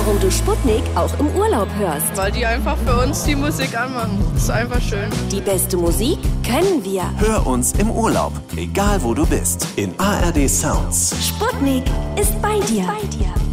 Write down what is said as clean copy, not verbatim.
warum du Sputnik auch im Urlaub hörst. Weil die einfach für uns die Musik anmachen. Das ist einfach schön. Die beste Musik können wir. Hör uns im Urlaub, egal wo du bist, in ARD Sounds. Sputnik ist bei dir.